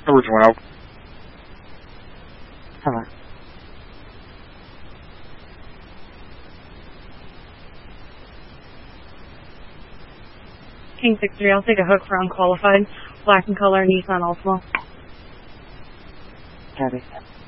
Coverage 1 out. Cover. King 6-3, I'll take a hook for unqualified. Black in color, Nissan Altima. Copy.